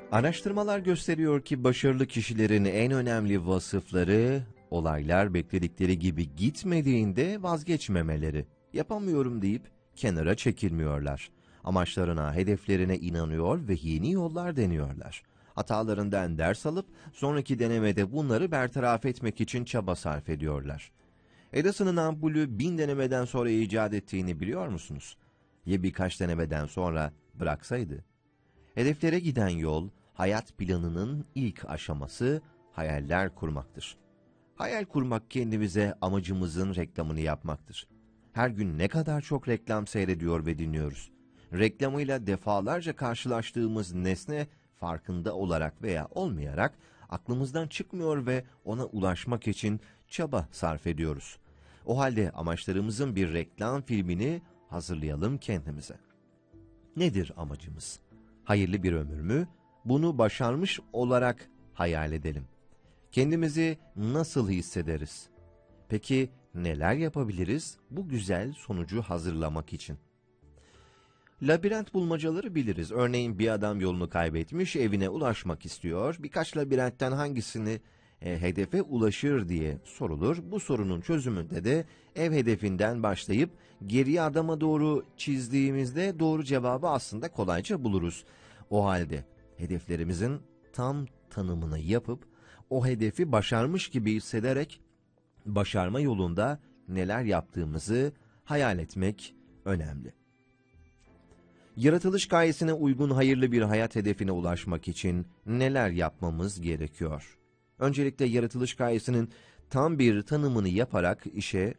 Araştırmalar gösteriyor ki başarılı kişilerin en önemli vasıfları, olaylar bekledikleri gibi gitmediğinde vazgeçmemeleri. Yapamıyorum deyip kenara çekilmiyorlar. Amaçlarına, hedeflerine inanıyor ve yeni yollar deniyorlar. Hatalarından ders alıp sonraki denemede bunları bertaraf etmek için çaba sarf ediyorlar. Edison'un ampulü 1000 denemeden sonra icat ettiğini biliyor musunuz? Ya birkaç denemeden sonra bıraksaydı? Hedeflere giden yol, hayat planının ilk aşaması hayaller kurmaktır. Hayal kurmak kendimize amacımızın reklamını yapmaktır. Her gün ne kadar çok reklam seyrediyor ve dinliyoruz. Reklamıyla defalarca karşılaştığımız nesne farkında olarak veya olmayarak aklımızdan çıkmıyor ve ona ulaşmak için çaba sarf ediyoruz. O halde amaçlarımızın bir reklam filmini hazırlayalım kendimize. Nedir amacımız? Hayırlı bir ömür mü? Bunu başarmış olarak hayal edelim. Kendimizi nasıl hissederiz? Peki neler yapabiliriz bu güzel sonucu hazırlamak için? Labirent bulmacaları biliriz. Örneğin bir adam yolunu kaybetmiş, evine ulaşmak istiyor. Birkaç labirentten hangisini hedefe ulaşır diye sorulur. Bu sorunun çözümünde de ev hedefinden başlayıp geriye adama doğru çizdiğimizde doğru cevabı aslında kolayca buluruz. O halde hedeflerimizin tam tanımını yapıp o hedefi başarmış gibi hissederek başarma yolunda neler yaptığımızı hayal etmek önemli. Yaratılış gayesine uygun hayırlı bir hayat hedefine ulaşmak için neler yapmamız gerekiyor? Öncelikle yaratılış gayesinin tam bir tanımını yaparak işe